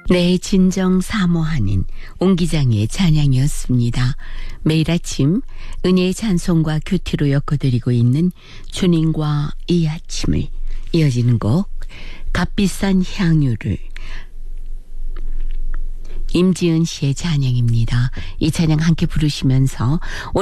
네, 진정 사모하는 옹기장의 찬양이었습니다. 매일 아침 은혜의 찬송과 큐티로 엮어드리고 있는 주님과 이 아침을, 이어지는 곡 값비싼 향유를, 임지은 씨의 찬양입니다. 이 찬양 함께 부르시면서